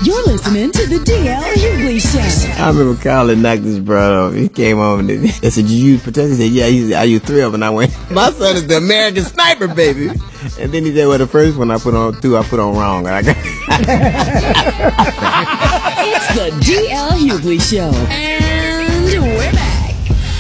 You're listening to the DL Hughley Show. I remember Kyle had knocked his brother off. He came home and they said, "Did you use protection?" He said, "Yeah." He said, "I used 3 of them." And I went, "My son is the American Sniper, baby." And then he said, "Well, the first one I put on 2, I put on wrong." It's the DL Hughley Show. And we're back.